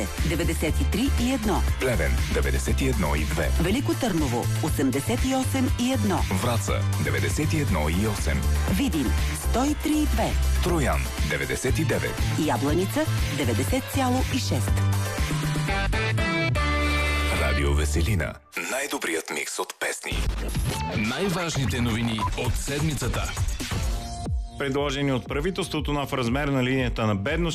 93,1. Плевен 91,2. Велико Търново 88,1. Враца 91,8. Видин 103,2. Троян 99. Ябланица 90,6. Радио Веселина. Най-добрият микс от песни. Най-важните новини от седмицата. Предложени от правителството нов размер на линията на бедност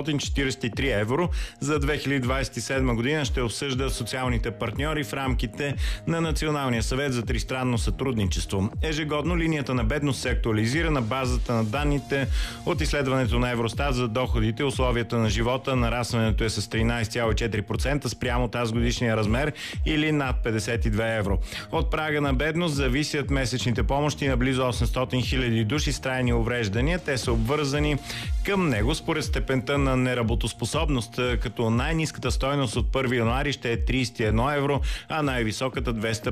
443 евро за 2027 година ще обсъждат социалните партньори в рамките на Националния съвет за тристранно сътрудничество. Ежегодно линията на бедност се актуализира на базата на данните от изследването на Евростат за доходите, условията на живота. Нарастването е с 13,4% спрямо тази годишния размер или над 52 евро. От прага на бедност зависят месечните помощи на близо 800 хиляди души с трайни увреждания. Те са обвързани към него според степента на неработоспособност, като най-ниската стойност от 1 януари ще е 31 евро, а най-високата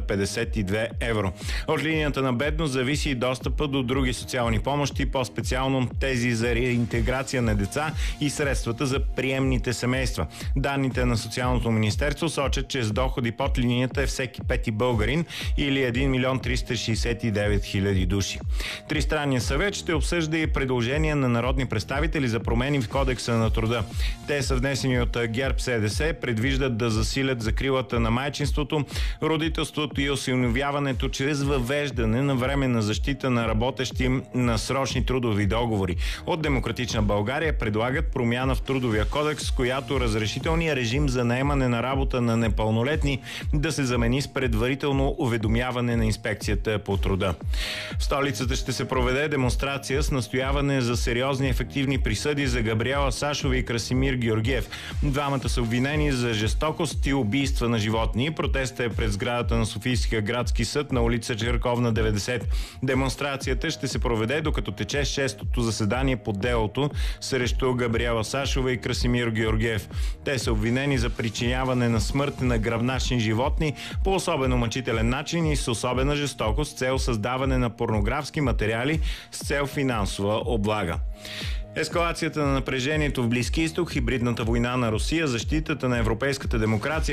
252 евро. От линията на бедност зависи и достъпа до други социални помощи, по-специално тези за реинтеграция на деца и средствата за приемните семейства. Данните на Социалното министерство сочат, че с доходи под линията е всеки пети българин или 1 милион 369 хиляди души. Тристранният съвет ще обсъжда и предложения на народни представители за промени в Кодекса на труда. Те са внесени от ГЕРБ-СДС, предвиждат да засилят закрилата на майчинството, родителството и осиновяването чрез въвеждане на временна защита на работещи на срочни трудови договори. От Демократична България предлагат промяна в Трудовия кодекс, с която разрешителният режим за наемане на работа на непълнолетни да се замени с предварително уведомяване на инспекцията по труда. В столицата ще се проведе демонстрация с настояване за сериозни ефективни присъди за Габриела Сашова и Красимир Георгиев. Двамата са обвинени за жестокост и убийства на животни. Протестът е пред сградата на Софийския градски съд на улица Черковна 90. Демонстрацията ще се проведе докато тече 6-то заседание по делото срещу Габриела Сашова и Красимир Георгиев. Те са обвинени за причиняване на смърт на гръбначни животни по особено мъчителен начин и с особена жестокост с цел създаване на порнографски материали с цел финансова облага. Ескалацията на напрежението в Близки изток, хибридната война на Русия, защитата на европейската демокрация,